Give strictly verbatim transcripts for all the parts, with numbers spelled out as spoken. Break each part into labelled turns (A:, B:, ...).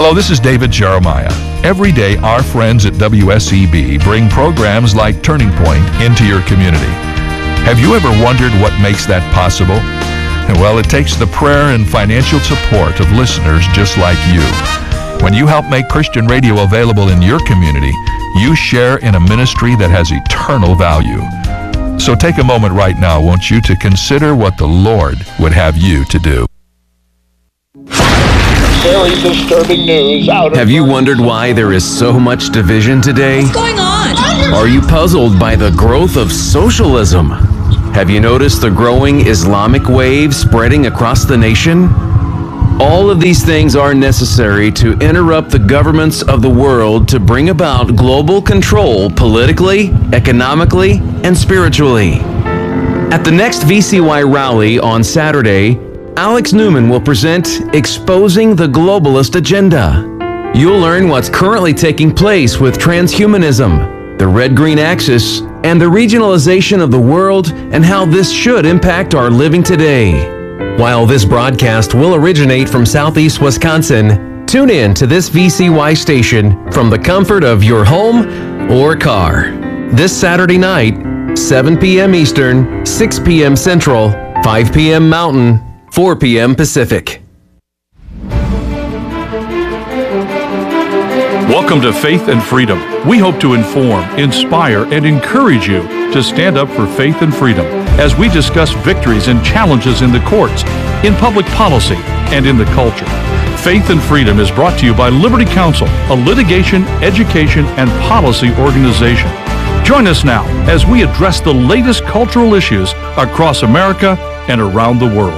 A: Hello, this is David Jeremiah. Every day, our friends at W S E B bring programs like Turning Point into your community. Have you ever wondered what makes that possible? Well, it takes the prayer and financial support of listeners just like you. When you help make Christian radio available in your community, you share in a ministry that has eternal value. So take a moment right now, won't you, to consider what the Lord would have you to do.
B: Very disturbing news out of...
C: Have you wondered why there is so much division today?
D: What's going on?
C: Are you puzzled by the growth of socialism? Have you noticed the growing Islamic wave spreading across the nation? All of these things are necessary to interrupt the governments of the world to bring about global control politically, economically, and spiritually. At the next V C Y rally on Saturday, Alex Newman will present Exposing the Globalist Agenda. You'll learn what's currently taking place with transhumanism, the red-green axis, and the regionalization of the world and how this should impact our living today. While this broadcast will originate from Southeast Wisconsin, tune in to this V C Y station from the comfort of your home or car. This Saturday night, seven p.m. Eastern, six p.m. Central, five p.m. Mountain, four p.m. Pacific.
E: Welcome to Faith and Freedom. We hope to inform, inspire, and encourage you to stand up for faith and freedom as we discuss victories and challenges in the courts, in public policy, and in the culture. Faith and Freedom is brought to you by Liberty Counsel, a litigation, education, and policy organization. Join us now as we address the latest cultural issues across America and around the world.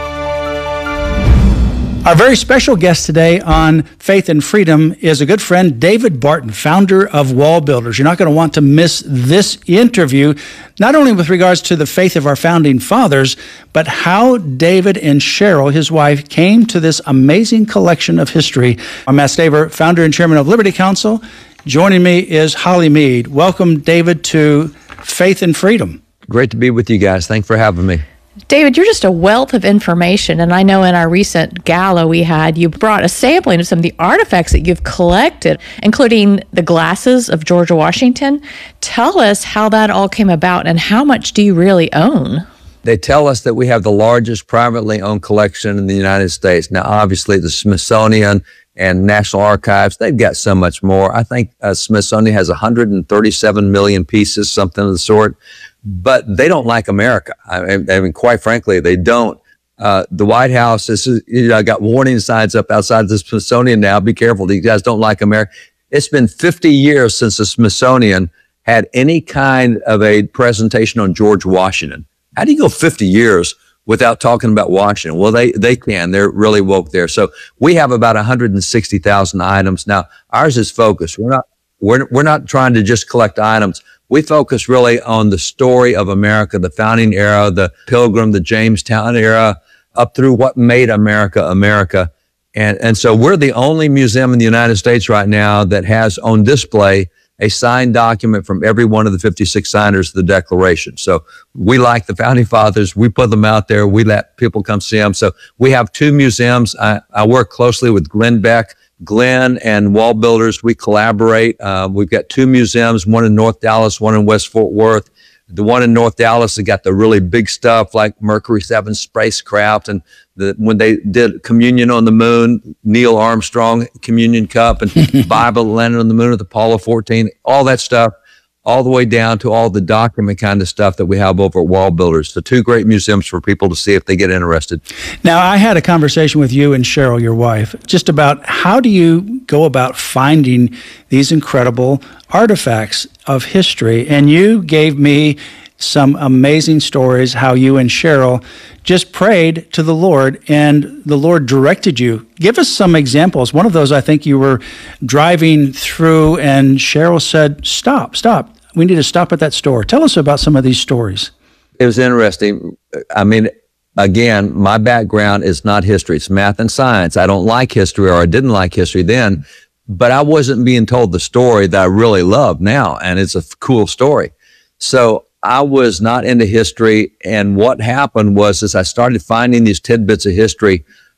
F: Our very special guest today on Faith and Freedom is a good friend, David Barton, founder of Wall Builders. You're not going to want to miss this interview, not only with regards to the faith of our founding fathers, but how David and Cheryl, his wife, came to this amazing collection of history. I'm Matt Staver, founder and chairman of Liberty Counsel. Joining me is Holly Mead. Welcome, David, to Faith and Freedom.
G: Great to be with you guys. Thanks for having me.
D: David, you're just a wealth of information, and I know in our recent gala we had, you brought a sampling of some of the artifacts that you've collected, including the glasses of George Washington. Tell us how that all came about, and how much do you really own?
G: They tell us that we have the largest privately owned collection in the United States. Now, obviously, the Smithsonian and National Archives, they've got so much more. I think uh, Smithsonian has one hundred thirty-seven million pieces, something of the sort. But they don't like America. I mean, I mean quite frankly, they don't. Uh, the White House is, you know, got warning signs up outside the Smithsonian now. Be careful. These guys don't like America. It's been fifty years since the Smithsonian had any kind of a presentation on George Washington. How do you go fifty years without talking about Washington? Well, they, they can. They're really woke there. So we have about one hundred sixty thousand items. Now, ours is focused. We're not, we're, we're not trying to just collect items. We focus really on the story of America, the founding era, the Pilgrim, the Jamestown era, up through what made America, America. And, and so we're the only museum in the United States right now that has on display a signed document from every one of the fifty-six signers of the Declaration. So we like the Founding Fathers. We put them out there. We let people come see them. So we have two museums. I, I work closely with Glenn Beck. Glenn and Wall Builders, we collaborate. Uh, we've got two museums, one in North Dallas, one in West Fort Worth. The one in North Dallas has got the really big stuff like Mercury seven spacecraft, and the, when they did communion on the moon, Neil Armstrong communion cup, and Bible landed on the moon with Apollo fourteen, all that stuff, all the way down to all the document kind of stuff that we have over at Wall Builders. So two great museums for people to see if they get interested.
F: Now, I had a conversation with you and Cheryl, your wife, just about how do you go about finding these incredible artifacts of history. And you gave me some amazing stories how you and Cheryl just prayed to the Lord and the Lord directed you. Give us some examples. One of those, I think you were driving through and Cheryl said, stop, stop. We need to stop at that store. Tell us about some of these stories.
G: It was interesting. I mean, again, my background is not history. It's math and science. I don't like history, or I didn't like history then, but I wasn't being told the story that I really love now, and it's a cool story. So I was not into history, and what happened was as I started finding these tidbits of history,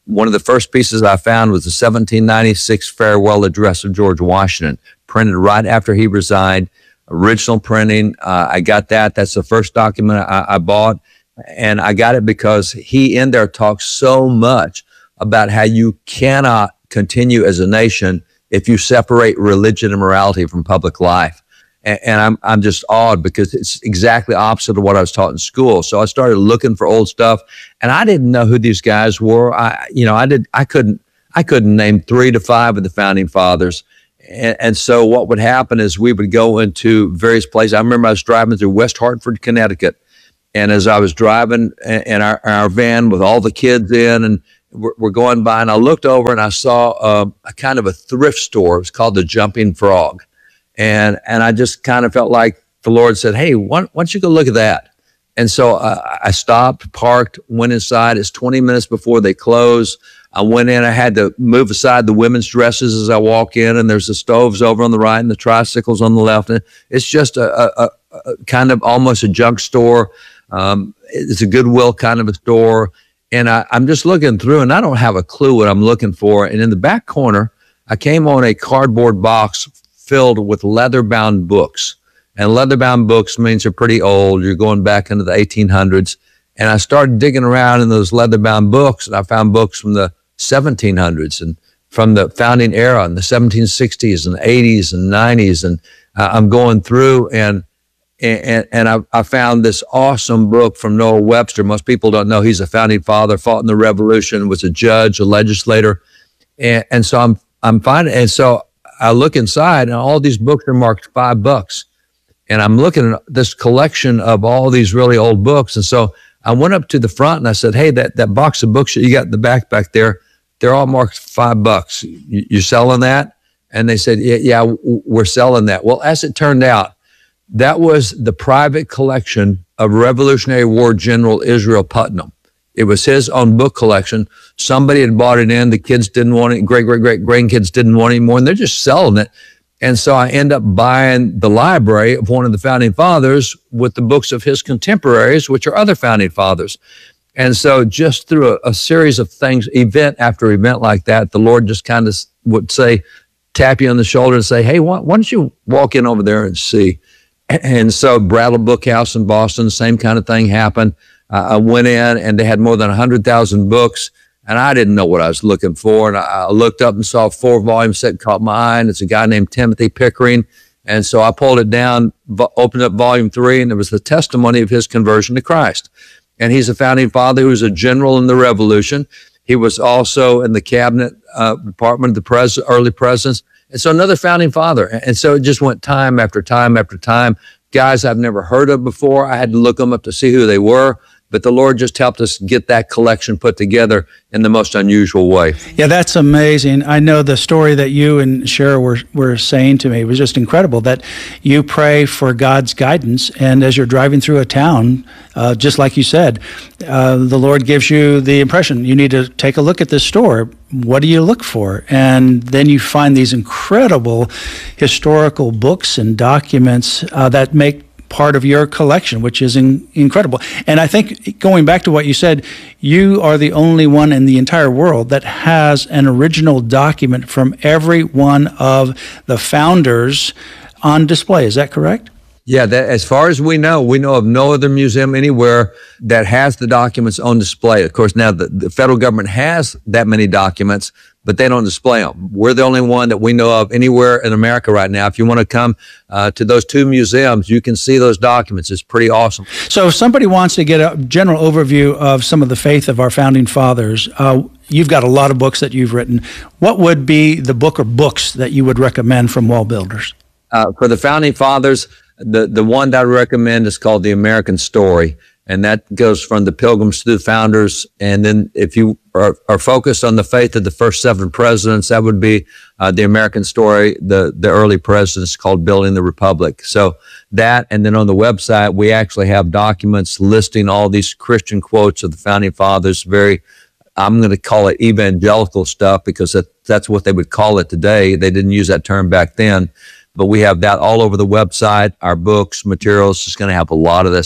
G: one of the first pieces I found was the seventeen ninety-six farewell address of George Washington, printed right after he resigned, original printing. Uh, I got that. That's the first document I, I bought. And I got it because he in there talks so much about how you cannot continue as a nation if you separate religion and morality from public life. And, and I'm I'm just awed because it's exactly opposite of what I was taught in school. So I started looking for old stuff, and I didn't know who these guys were. I you know I did I couldn't I couldn't name three to five of the founding fathers. And, and so what would happen is we would go into various places. I remember I was driving through West Hartford, Connecticut. And as I was driving in our, our van with all the kids in, and we're, we're going by, and I looked over and I saw uh, a kind of a thrift store. It was called the Jumping Frog. And and I just kind of felt like the Lord said, hey, why, why don't you go look at that? And so uh, I stopped, parked, went inside. It's twenty minutes before they close. I went in. I had to move aside the women's dresses as I walk in, and there's the stoves over on the right and the tricycles on the left. And it's just a, a, a, a kind of almost a junk store. Um, it's a Goodwill kind of a store. And I, I'm just looking through, and I don't have a clue what I'm looking for. And in the back corner, I came on a cardboard box filled with leather-bound books. And leather-bound books means they're pretty old. You're going back into the eighteen hundreds. And I started digging around in those leather-bound books, and I found books from the seventeen hundreds and from the founding era in the seventeen sixties and eighties and nineties. And uh, I'm going through, and And, and I, I found this awesome book from Noah Webster. Most people don't know he's a founding father, fought in the Revolution, was a judge, a legislator. And, and so I'm, I'm finding, and so I look inside, and all these books are marked five bucks. And I'm looking at this collection of all these really old books. And so I went up to the front and I said, hey, that, that box of books that you got in the back back there, they're all marked five bucks. You, you selling that? And they said, yeah, yeah, we're selling that. Well, as it turned out, that was the private collection of Revolutionary War General Israel Putnam. It was his own book collection. Somebody had bought it in. The kids didn't want it. Great, great, great grandkids didn't want it anymore. And they're just selling it. And so I end up buying the library of one of the founding fathers with the books of his contemporaries, which are other founding fathers. And so just through a, a series of things, event after event like that, the Lord just kind of would say, tap you on the shoulder and say, hey, why, why don't you walk in over there and see? And so Brattle Book House in Boston, same kind of thing happened. Uh, I went in, and they had more than one hundred thousand books, and I didn't know what I was looking for. And I, I looked up and saw a four-volume set caught my eye, and it's a guy named Timothy Pickering. And so I pulled it down, vo- opened up volume three, and it was the testimony of his conversion to Christ. And he's a founding father who was a general in the Revolution. He was also in the cabinet uh, department of the pres- early presidents. And so another founding father. And so it just went time after time after time. Guys I've never heard of before. I had to look them up to see who they were. But the Lord just helped us get that collection put together in the most unusual way.
F: Yeah, that's amazing. I know the story that you and Cheryl were, were saying to me was just incredible, that you pray for God's guidance, and as you're driving through a town, uh, just like you said, uh, the Lord gives you the impression, you need to take a look at this store. What do you look for? And then you find these incredible historical books and documents uh, that make part of your collection, which is in, incredible. And I think, going back to what you said, you are the only one in the entire world that has an original document from every one of the founders on display. Is that correct?
G: Yeah, that, as far as we know, we know of no other museum anywhere that has the documents on display. Of course, now the, the federal government has that many documents, but they don't display them. We're the only one that we know of anywhere in America right now. If you want to come uh, to those two museums, you can see those documents. It's pretty awesome.
F: So if somebody wants to get a general overview of some of the faith of our founding fathers, uh, you've got a lot of books that you've written. What would be the book or books that you would recommend from Wall Builders?
G: Uh, for the founding fathers, the, the one that I recommend is called The American Story. And that goes from the Pilgrims to the Founders. And then if you are, are focused on the faith of the first seven presidents, that would be uh, The American Story, the, the early presidents, called Building the Republic. So that, and then on the website, we actually have documents listing all these Christian quotes of the founding fathers, very, I'm going to call it evangelical stuff, because that, that's what they would call it today. They didn't use that term back then. But we have that all over the website, our books, materials. It's going to have a lot of that stuff.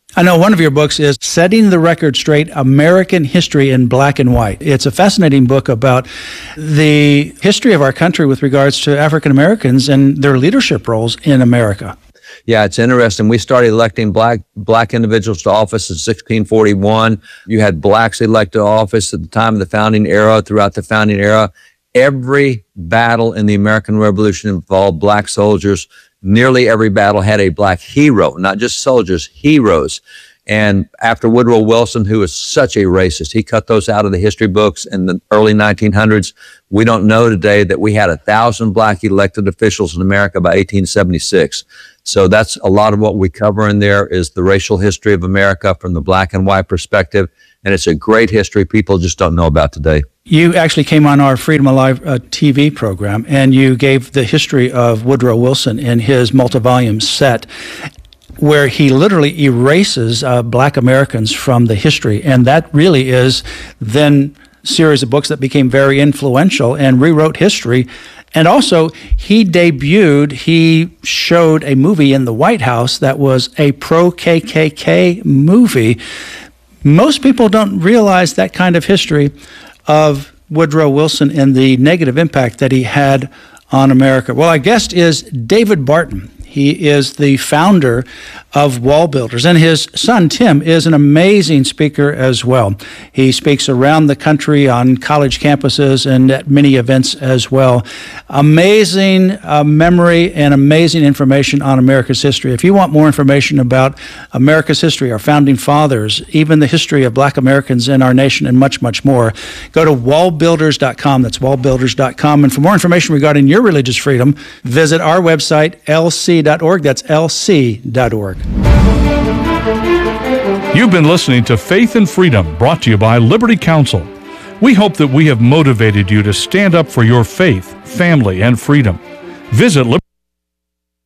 F: I know one of your books is Setting the Record Straight, American History in Black and White. It's a fascinating book about the history of our country with regards to African Americans and their leadership roles in America.
G: Yeah, it's interesting. We started electing black black individuals to office in sixteen forty-one. You had blacks elected to office at the time of the founding era, throughout the founding era. Every battle in the American Revolution involved black soldiers. Nearly every battle had a black hero, not just soldiers, heroes. And after Woodrow Wilson, who was such a racist, he cut those out of the history books in the early nineteen hundreds. We don't know today that we had a thousand black elected officials in America by eighteen seventy-six. So that's a lot of what we cover in there is the racial history of America from the black and white perspective. And it's a great history people just don't know about today.
F: You actually came on our Freedom Alive uh, T V program, and you gave the history of Woodrow Wilson in his multi-volume set, where he literally erases uh, black Americans from the history. And that really is then a series of books that became very influential and rewrote history. And also, he debuted, he showed a movie in the White House that was a pro-K K K movie. Most people don't realize that kind of history of Woodrow Wilson and the negative impact that he had on America. Well, our guest is David Barton. He is the founder of Wall Builders, and his son, Tim, is an amazing speaker as well. He speaks around the country on college campuses and at many events as well. Amazing uh, memory and amazing information on America's history. If you want more information about America's history, our founding fathers, even the history of black Americans in our nation, and much, much more, go to wall builders dot com. That's wall builders dot com. And for more information regarding your religious freedom, visit our website, L C dot org. That's L C dot org.
E: You've been listening to Faith and Freedom, brought to you by Liberty Counsel. We hope that we have motivated you to stand up for your faith, family, and freedom. Visit Liberty